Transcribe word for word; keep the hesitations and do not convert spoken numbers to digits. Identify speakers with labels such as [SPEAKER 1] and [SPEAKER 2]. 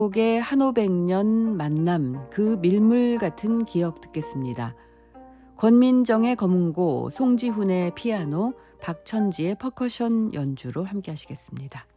[SPEAKER 1] 곡의 한오백 년 만남 그 밀물 같은 기억 듣겠습니다. 권민정의 검은고, 송지훈의 피아노, 박천지의 퍼커션 연주로 함께 하시겠습니다.